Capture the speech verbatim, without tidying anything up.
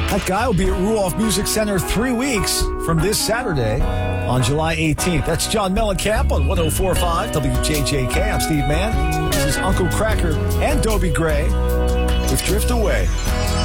That guy will be at Ruoff Music Center three weeks from this Saturday on July eighteenth. That's John Mellencamp on one oh four point five W J J K. I'm Steve Mann. This is Uncle Kracker and Dobie Gray with Drift Away.